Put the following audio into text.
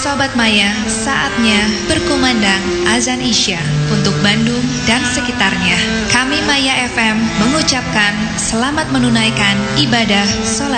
Sobat Maya, saatnya berkumandang azan Isya untuk Bandung dan sekitarnya. Kami Maya FM mengucapkan selamat menunaikan ibadah sholat